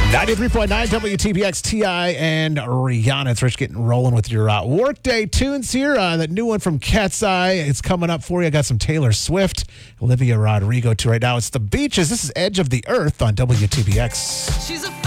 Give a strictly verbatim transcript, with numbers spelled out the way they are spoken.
ninety-three point nine W T B X, T I and Rihanna. It's Rich getting rolling with your uh, workday tunes here. Uh, that new one from Cat's Eye. It's coming up for you. I got some Taylor Swift, Olivia Rodrigo too right now. It's The Beaches. This is Edge of the Earth on W T B X. She's a